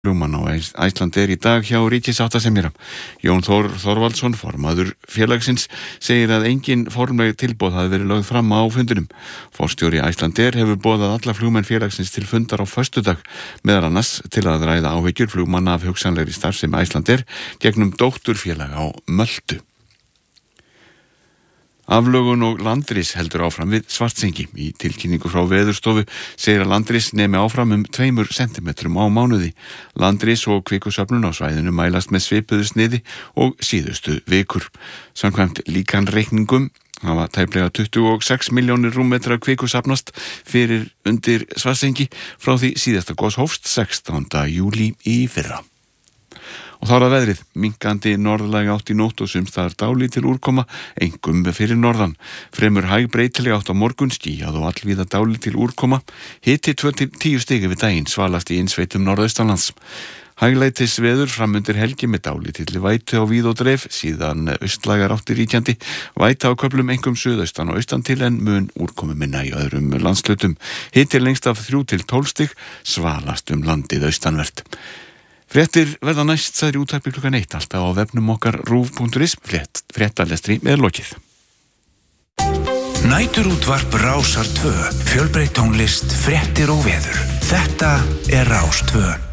flugmann á Icelandair í dag hjá ríkissáttasemjara. Jón Þorvaldsson, formaður félagsins, segir að engin formleg tilboð hafi verið lögð fram á fundinum. Forstjóri Icelandair hefur boðað alla flugmenn félagsins til fundar á föstudag, meðal annars til að ræða áhyggjur flugmanna af hugsanlegri starfsemi Icelandair gegnum dótturfélag á Möltu. Aflögun og landris heldur áfram við Svartsengi. Í tilkynningu frá Veðurstofu segir að landris nemi áfram 2 sentimetrum á mánuði. Landris og kvikusöfnun á svæðinu mælast með svipuðu sniði og síðustu vikur. Samkvæmt líkanreikningum hafa tæplega 26 milljónir rúmmetra kviku safnast fyrir undir Svartsengi frá því síðasta gos hófst 16. júlí í fyrra. Og þá að veðrið, minnkandi norðlæg átt í nótt og sums staðar dálítil úrkoma, einkum fyrir norðan. Fremur hæg breytileg átt á morgun, skýjað og allvíða dálítil úrkoma. Hiti 2 til 10 stig yfir daginn, svalast í innsveitum norðaustanlands. Hæglætis veður framundir helgi með dálítilli vætu á víð og dreif, síðan austlægar áttir ríkjandi, væta á köflum einkum suðaustan og austan til en mun úrkomu minna í öðrum landshlutum. Hiti lengst af 3 til 12 stig, svalast landið austanvert. Fréttir verða næst sagði útvarpi klukkan 1 alltaf á vefnum okkar rúv.is. Fréttalestri er lokið. Næturútvarp Rásar 2, fjölbreytt tónlist, fréttir og veður. Þetta er Rás 2.